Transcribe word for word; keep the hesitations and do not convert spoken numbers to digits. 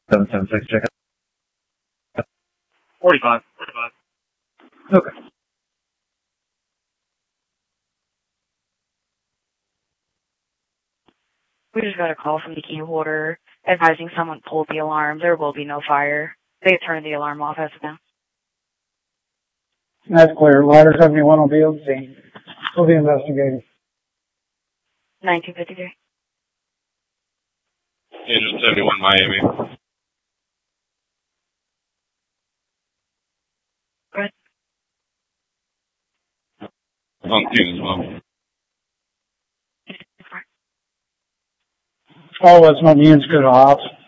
seven seven six, check out. forty-five. forty-five. Okay. We just got a call from the key holder advising someone pulled the alarm. There will be no fire. They turned the alarm off as of now. That's clear. Ladder seventy-one will be on the scene. We'll be investigating. nineteen fifty-three. Engine seventy-one, Miami. Go ahead. On scene as well. All of us on the ends go to ops.